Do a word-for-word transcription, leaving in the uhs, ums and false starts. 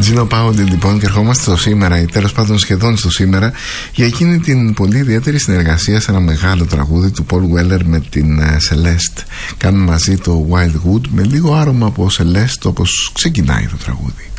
Gino Powell λοιπόν, και ερχόμαστε στο σήμερα, ή τέλος πάντων σχεδόν στο σήμερα, για εκείνη την πολύ ιδιαίτερη συνεργασία σε ένα μεγάλο τραγούδι του Paul Weller με την Celeste. Κάνουν μαζί το Wildwood με λίγο άρωμα από Celeste, όπως ξεκινάει το τραγούδι.